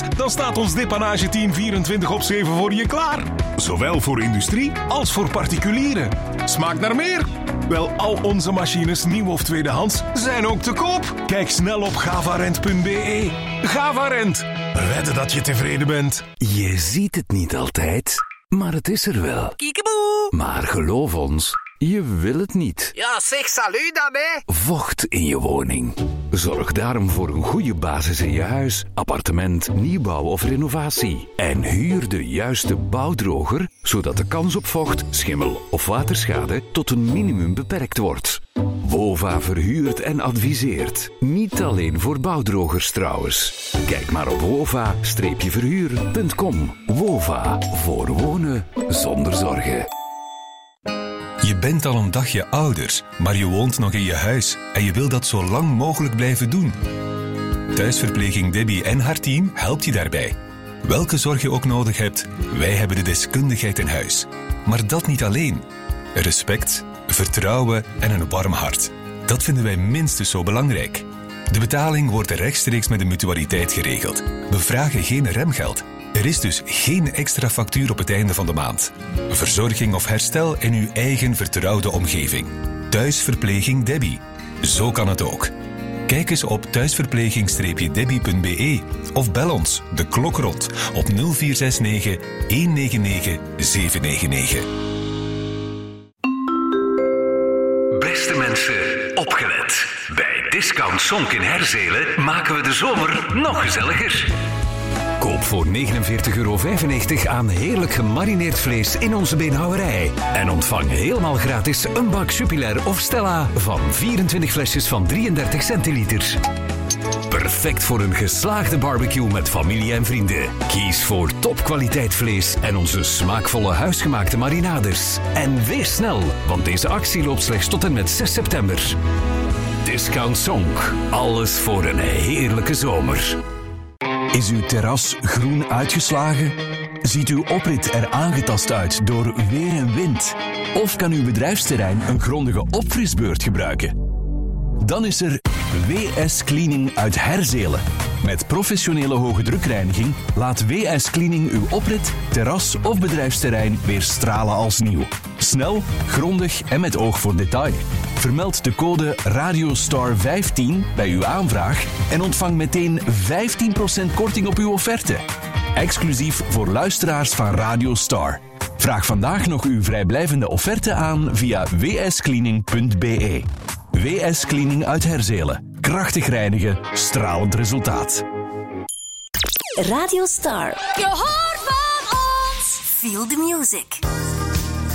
dan staat ons depanageteam 24/7 voor je klaar. Zowel voor industrie als voor particulieren. Smaakt naar meer? Wel, al onze machines, nieuw of tweedehands, zijn ook te koop. Kijk snel op gavarent.be. Gavarent. Wedden dat je tevreden bent. Je ziet het niet altijd, maar het is er wel. Kiekeboe. Maar geloof ons, je wil het niet. Ja, zeg salut dan, hè. Vocht in je woning. Zorg daarom voor een goede basis in je huis, appartement, nieuwbouw of renovatie. En huur de juiste bouwdroger, zodat de kans op vocht, schimmel of waterschade tot een minimum beperkt wordt. WOVA verhuurt en adviseert. Niet alleen voor bouwdrogers trouwens. Kijk maar op wova-verhuur.com. WOVA, voor wonen zonder zorgen. Je bent al een dagje ouder, maar je woont nog in je huis en je wil dat zo lang mogelijk blijven doen. Thuisverpleging Debbie en haar team helpt je daarbij. Welke zorg je ook nodig hebt, wij hebben de deskundigheid in huis. Maar dat niet alleen. Respect, vertrouwen en een warm hart. Dat vinden wij minstens zo belangrijk. De betaling wordt rechtstreeks met de mutualiteit geregeld. We vragen geen remgeld. Er is dus geen extra factuur op het einde van de maand. Verzorging of herstel in uw eigen vertrouwde omgeving. Thuisverpleging Debbie. Zo kan het ook. Kijk eens op thuisverpleging-debbie.be of bel ons de klok rond op 0469 199 799. Beste mensen, opgelet. Bij Discount Sonk in Herzelen maken we de zomer nog gezelliger. Koop voor €49,95 aan heerlijk gemarineerd vlees in onze beenhouwerij. En ontvang helemaal gratis een bak Jupiler of Stella van 24 flesjes van 33 centiliter. Perfect voor een geslaagde barbecue met familie en vrienden. Kies voor topkwaliteit vlees en onze smaakvolle huisgemaakte marinades. En wees snel, want deze actie loopt slechts tot en met 6 september. Discount Sonk. Alles voor een heerlijke zomer. Is uw terras groen uitgeslagen? Ziet uw oprit er aangetast uit door weer en wind? Of kan uw bedrijfsterrein een grondige opfrisbeurt gebruiken? Dan is er WS Cleaning uit Herzelen. Met professionele hoge drukreiniging laat WS Cleaning uw oprit, terras of bedrijfsterrein weer stralen als nieuw. Snel, grondig en met oog voor detail. Vermeld de code RADIOSTAR15 bij uw aanvraag en ontvang meteen 15% korting op uw offerte. Exclusief voor luisteraars van Radio Star. Vraag vandaag nog uw vrijblijvende offerte aan via wscleaning.be. WS Cleaning uit Herzelen. Krachtig reinigen, stralend resultaat. Radio Star. Je hoort van ons. Feel the music.